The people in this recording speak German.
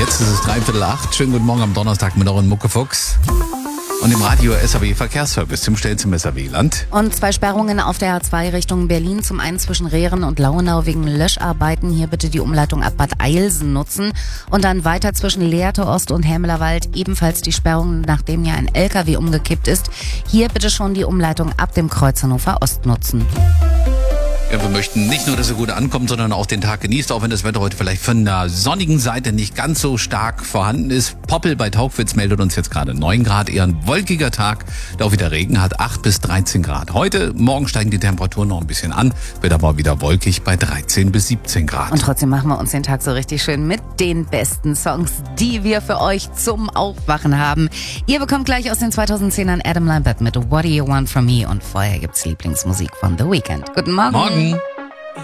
Jetzt ist es 7:45. Schönen guten Morgen am Donnerstag mit euren Muckefuchs. Und im Radio SAW Verkehrsservice zum Stelzen im SAW-Land. Und 2 Sperrungen auf der A2 Richtung Berlin, zum einen zwischen Rehren und Lauenau wegen Löscharbeiten. Hier bitte die Umleitung ab Bad Eilsen nutzen. Und dann weiter zwischen Lehrte Ost und Hämelerwald, ebenfalls die Sperrung, nachdem ja ein LKW umgekippt ist. Hier bitte schon die Umleitung ab dem Kreuz Hannover Ost nutzen. Ja, wir möchten nicht nur, dass ihr gut ankommt, sondern auch den Tag genießt, auch wenn das Wetter heute vielleicht von der sonnigen Seite nicht ganz so stark vorhanden ist. Poppel bei Taugwitz meldet uns jetzt gerade 9 Grad, eher ein wolkiger Tag, der auch wieder Regen hat, 8 bis 13 Grad. Heute, morgen steigen die Temperaturen noch ein bisschen an, wird aber wieder wolkig bei 13 bis 17 Grad. Und trotzdem machen wir uns den Tag so richtig schön mit den besten Songs, die wir für euch zum Aufwachen haben. Ihr bekommt gleich aus den 2010ern Adam Lambert mit What Do You Want From Me und vorher gibt's Lieblingsmusik von The Weeknd. Guten Morgen. Morgen.